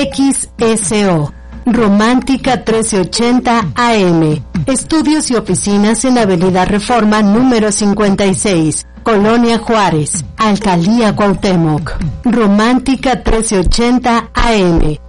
XSO. Romántica 1380 AM. Estudios y oficinas en Avenida Reforma número 56, Colonia Juárez, Alcaldía Cuauhtémoc. Romántica 1380 AM.